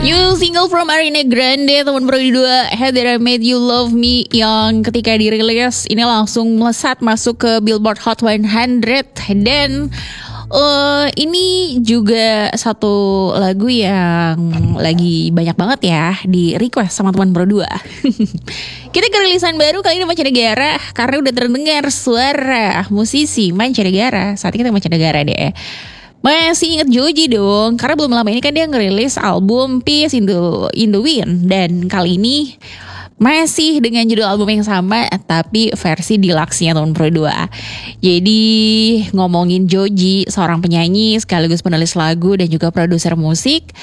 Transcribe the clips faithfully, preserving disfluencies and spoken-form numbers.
New single from Ariana Grande, teman pro dua, How Did I Made You Love Me, yang ketika dirilis ini langsung melesat masuk ke Billboard Hot seratus. Dan uh, ini juga satu lagu yang lagi banyak banget ya di request sama teman pro dua. Kita kerilisan baru kali ini mancanegara, karena udah terdengar suara musisi mancanegara. Saat kita mancanegara deh. Masih inget Joji dong, karena belum lama ini kan dia ngerilis album Peace in the, in the Wind. Dan kali ini masih dengan judul album yang sama, tapi versi deluxe-nya tahun Pro dua. Jadi ngomongin Joji, seorang penyanyi sekaligus penulis lagu dan juga produser musik.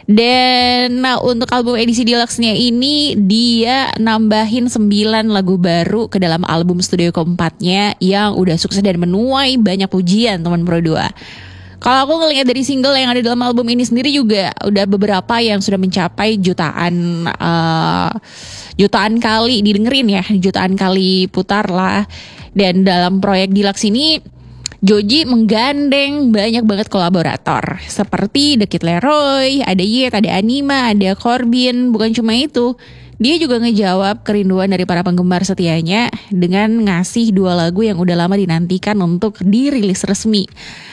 Dan nah, untuk album edisi deluxe-nya ini dia nambahin sembilan lagu baru ke dalam album studio keempatnya yang udah sukses dan menuai banyak pujian teman Pro dua. Kalau aku ngelihat dari single yang ada dalam album ini sendiri juga udah beberapa yang sudah mencapai jutaan uh, jutaan kali didengerin ya, jutaan kali putar lah. Dan dalam proyek deluxe ini Joji menggandeng banyak banget kolaborator seperti The Kid Laroi, ada Yet, ada Anima, ada Corbin. Bukan cuma itu, dia juga ngejawab kerinduan dari para penggemar setianya dengan ngasih dua lagu yang udah lama dinantikan untuk dirilis resmi.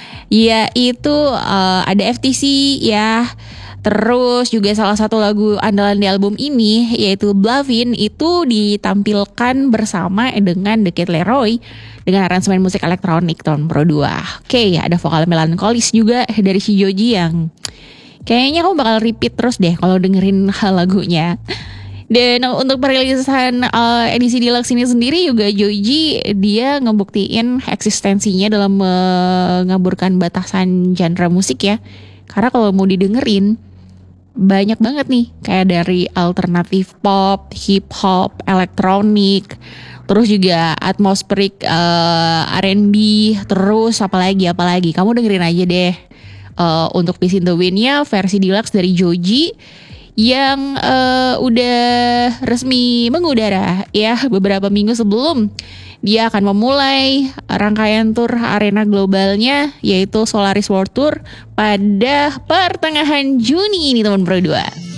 Ya itu uh, ada F T C ya. Terus juga salah satu lagu andalan di album ini yaitu Blavin itu ditampilkan bersama dengan The Kid Laroi dengan aransemen musik elektronik tahun Pro dua. Oke, ada vokal melankolis juga dari si Joji yang kayaknya kamu bakal repeat terus deh kalau dengerin lagunya. Dan untuk perilisan uh, edisi deluxe ini sendiri juga Joji dia ngebuktiin eksistensinya dalam mengaburkan batasan genre musik ya. Karena kalau mau didengerin banyak banget nih, kayak dari alternatif pop, hip hop, elektronik, terus juga atmospheric uh, R and B, terus apalagi apalagi. Kamu dengerin aja deh uh, untuk Peace in the Wind-nya versi deluxe dari Joji yang uh, udah resmi mengudara ya beberapa minggu sebelum dia akan memulai rangkaian tur arena globalnya yaitu Solaris World Tour pada pertengahan Juni ini teman Pro dua.